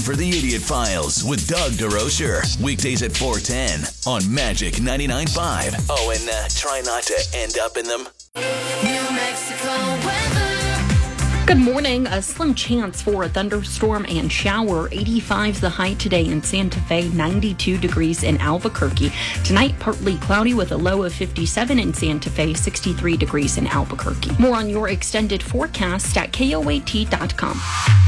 for the Idiot Files with Doug DeRocher. Weekdays at 4:10 on Magic 99.5. Oh, and try not to end up in them. New Mexico weather. Good morning. A slim chance for a thunderstorm and shower. 85 the high today in Santa Fe, 92 degrees in Albuquerque. Tonight, partly cloudy with a low of 57 in Santa Fe, 63 degrees in Albuquerque. More on your extended forecast at KOAT.com.